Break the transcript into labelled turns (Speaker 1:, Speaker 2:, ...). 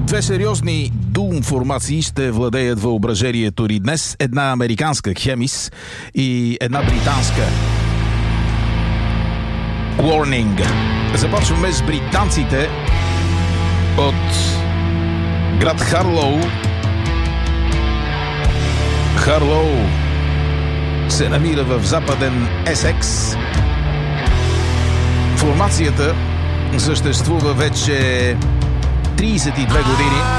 Speaker 1: Две сериозни Doom формации ще владеят въображението ни днес. Една американска Хемис и една британска Warning. Започваме с британците от град Харлоу. Харлоу се намира в западен Есекс. Формацията съществува вече 32 години.